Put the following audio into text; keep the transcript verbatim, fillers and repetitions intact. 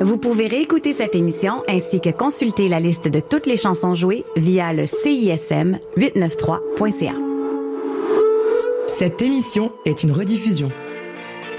Vous pouvez réécouter cette émission ainsi que consulter la liste de toutes les chansons jouées via le C I S M huit cent quatre-vingt-treize point C A. Cette émission est une rediffusion.